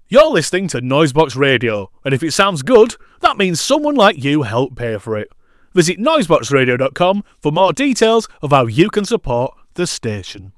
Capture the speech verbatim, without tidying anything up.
You're listening to Noisebox Radio, and if it sounds good, that means someone like you helped pay for it. Visit noisebox radio dot com for more details of how you can support the station.